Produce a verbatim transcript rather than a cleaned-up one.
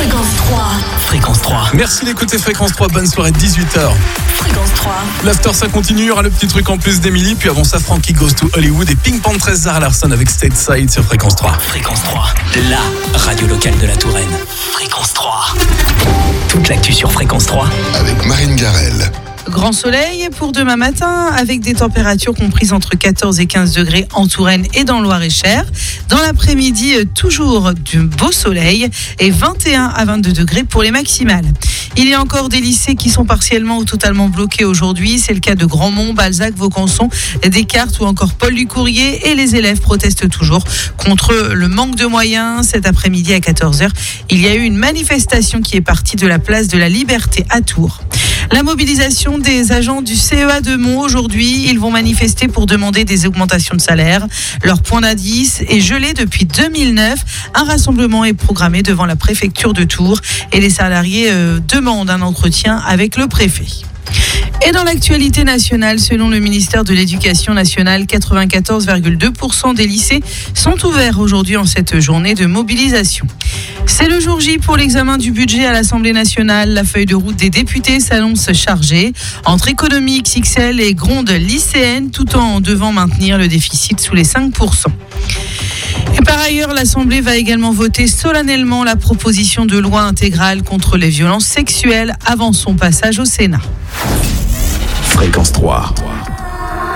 Fréquence trois. Fréquence trois. Merci d'écouter Fréquence trois, bonne soirée de dix-huit heures. Fréquence trois. L'after ça continue, il y aura le petit truc en plus d'Emily, puis avant ça Frankie Goes to Hollywood et Pink Panthers Zara Larsson avec Stateside sur Fréquence trois. Fréquence trois, la radio locale de la Touraine. Fréquence trois. Toute l'actu sur Fréquence trois. Avec Marine Garel. Grand soleil pour demain matin avec des températures comprises entre quatorze et quinze degrés en Touraine et dans le Loir-et-Cher. Dans l'après-midi, toujours du beau soleil et vingt et un à vingt-deux degrés pour les maximales. Il y a encore des lycées qui sont partiellement ou totalement bloqués aujourd'hui. C'est le cas de Grandmont, Balzac, Vaucanson, Descartes ou encore Paul du Courrier. Et les élèves protestent toujours contre le manque de moyens. Cet après-midi à quatorze heures, il y a eu une manifestation qui est partie de la place de la Liberté à Tours. La mobilisation des agents du C E A de Mont aujourd'hui, ils vont manifester pour demander des augmentations de salaire. Leur point d'indice est gelé depuis deux mille neuf. Un rassemblement est programmé devant la préfecture de Tours et les salariés euh, demandent un entretien avec le préfet. Et dans l'actualité nationale, selon le ministère de l'Éducation nationale, quatre-vingt-quatorze virgule deux pour cent des lycées sont ouverts aujourd'hui en cette journée de mobilisation. C'est le jour J pour l'examen du budget à l'Assemblée nationale. La feuille de route des députés s'annonce chargée. Entre économie X X L et gronde lycéenne, tout en devant maintenir le déficit sous les cinq pour cent. Et par ailleurs, l'Assemblée va également voter solennellement la proposition de loi intégrale contre les violences sexuelles avant son passage au Sénat. Fréquence trois.